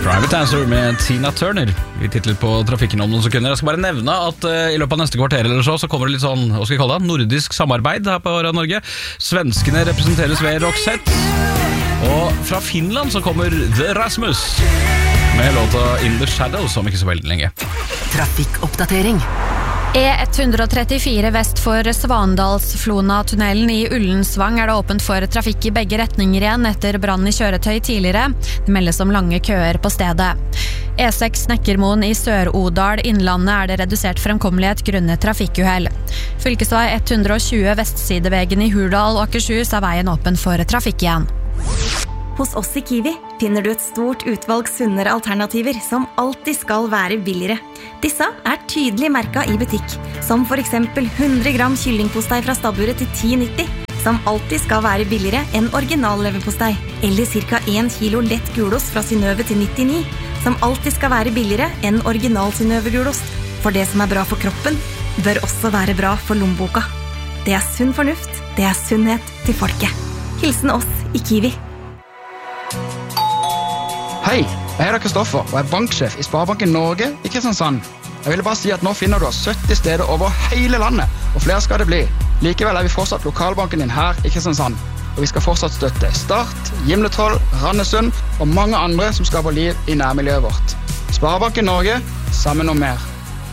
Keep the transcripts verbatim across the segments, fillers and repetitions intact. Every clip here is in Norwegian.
Private Dancer med Tina Turner i titel på trafikken om noen sekunder. Jeg skal bare nevne at uh, i løpet av neste kvarter eller så, så kommer det litt sånn, hva skal jeg kalle det, nordisk samarbeid her på Radio Norge. Svenskene representeres ved Roxette, og fra Finland så kommer The Rasmus med låta In the Shadows om ikke så veldig lenge. Trafikkoppdatering. E one thirty-four vest for Svandalsflona-tunnelen i Ullensvang er det åpent for trafikk i begge retninger igjen etter brann i kjøretøy tidligere. Det meldes om lange køer på stedet. E six Snekkermoen i Sør-Odal Innlandet er det redusert fremkommelighet grunnet trafikkuhell. Fylkesvei one twenty Vestsidevegen i Hurdal og Akershus er veien åpen for trafikk igjen. Hos oss i Kiwi finner du et stort utvalg sunnere alternativer som alltid skal være billigere. Disse er tydelig merket i butikk, som for eksempel hundre gram kyllingpostei fra stabburet til ti nitti, som alltid skal være billigere enn original leverpostei, eller cirka en kilo lett gulost fra Synnøve til nittini, som alltid skal være billigere enn original Synnøve gulost. For det som er bra for kroppen, bør også være bra for lommeboka. Det er sunn fornuft, det er sunnhet til folket. Hilsen oss i Kiwi. Hei, jeg heter Kristoffer og er banksjef i Sparebanken Norge i Kristiansand. Jeg ville bare si at nå finner du sytti steder over hele landet, og flere skal det bli. Likevel er vi fortsatt lokalbanken din her i Kristiansand, og vi skal fortsatt støtte Start, Gimletroll, Randesund og mange andre som skaper liv i nærmiljøet vårt. Sparebanken Norge, sammen om mer.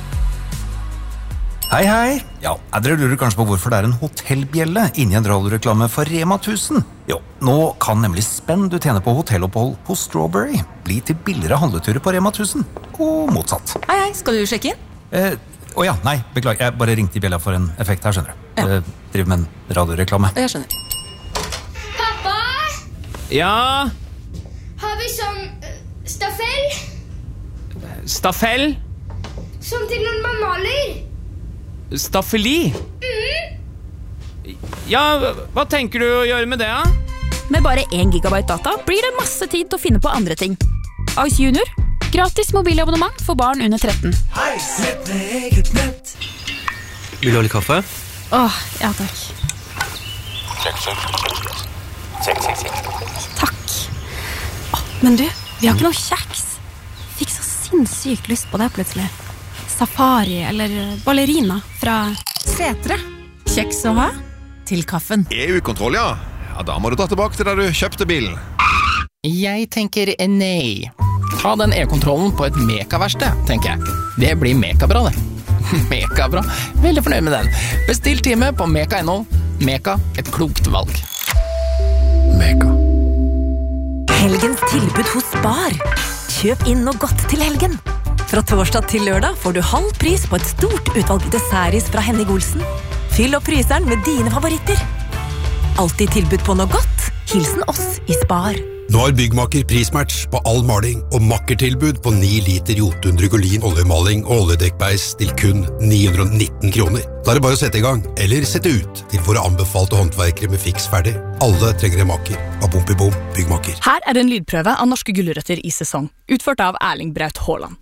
Hei, hei. Ja, dere lurer kanskje på hvorfor det er en hotellbjelle inni en radioreklame for Rema tusen. Jo, nå kan nemlig spenn du tjener på hotellopphold på Strawberry bli til billigere handleturer på Rema tusen, og motsatt. Hei, hei, skal du sjekke inn? Eh, å ja, nei, beklager, jeg bare ringte i bjella for en effekt her, skjønner du. Ja. Eh, driver med en radioreklame. Jeg skjønner. Pappa? Ja? Har vi sånn uh, staffell? Staffell? Som til noen man maler? Staffeli? Mm. Ja, hva tenker du å gjøre med det, da? Med bare én gigabyte data blir det masse tid til å finne på andre ting. Ice Junior, gratis mobilabonnement for barn under tretten. Nett med eget nett. Vil du ha litt kaffe? Åh, ja takk. Check, check. Check, check, check. Takk. Åh, men du, vi har ikke noe kjeks. Fikk så sinnssykt lyst på det plutselig. Safari eller ballerina fra Setre. Kjeks å ha til kaffen. E U-kontroll, ja. Ja, da må du dra tilbake til der du kjøpte bilen. Jeg tenker nei. Ta den e-kontrollen på et mekaverksted, tenker jeg. Det blir mekabra, det. Mekabra. Veldig fornøyd med den. Bestill time på meka punktum no. Meka, et klokt valg. Meka. Helgens tilbud hos Spar. Kjøp inn noe godt til helgen. Fra torsdag til lørdag får du halv pris på et stort utvalg dessertis fra Henning Olsen. Fyll opp fryseren med dine favoritter. Alltid tilbud på noe godt. Hilsen oss i Spar. Nå har Byggmaker prismatch på all maling og makkertilbud på ni liter Jotun Drygolin oljemaling og oljedekkbeis til kun ni hundre og nitten kroner. Da er det bare å sette i gang, eller sette ut til våre anbefalte håndverkere med fiks ferdig. Alle trenger en maker. Av Bom i Bom Byggmaker. Her er en lydprøve av norske gulrøtter i sesong, utført av Erling Braut Haaland.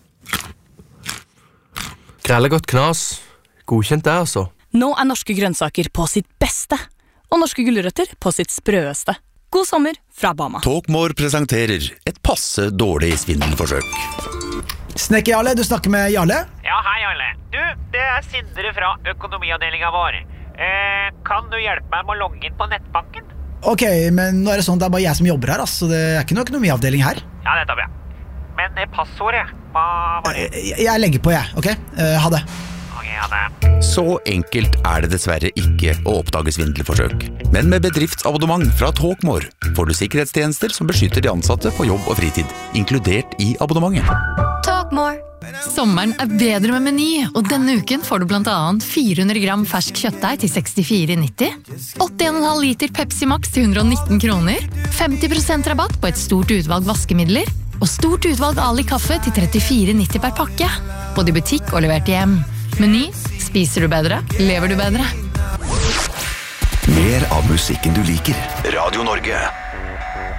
Krellegodt knas. Godkjent det, altså. Nå er norske grønnsaker på sitt beste, og norske gulrøtter på sitt sprøeste. God sommer fra Bama. Talkmore presenterer et passe dårlig svindelforsøk. Snekker Jarle, du snakker med Jarle? Ja, hei Jarle. Du, det er Sindre fra økonomiavdelingen vår. Eh, kan du hjelpe meg med å logge inn på nettbanken? Ok, men nå er det sånn at det er bare jeg som jobber her, altså. Det er ikke noe økonomiavdeling her. Ja, det tar vi. Men eh, passordet, hva var det? Jeg, jeg legger på, jeg, ok? Uh, ha det. Ok, ha det. Så enkelt er det dessverre ikke å oppdage svindelforsøk. Men med bedriftsabonnement fra Talkmore får du sikkerhetstjenester som beskytter de ansatte på jobb og fritid, inkludert i abonnementet. Talkmore. Sommeren er bedre med Meny, og denne uken får du blant annet fire hundre gram fersk kjøttdeig til sekstifire nitti, åtti komma fem liter Pepsi Max til hundre og nitten kroner, femti prosent rabatt på et stort utvalg vaskemidler, og stort utvalg Ali kaffe til trettifire nitti per pakke. Både i butikk og levert hjem. Meny, spiser du bedre, lever du bedre. Mer av musikken du liker. Radio Norge.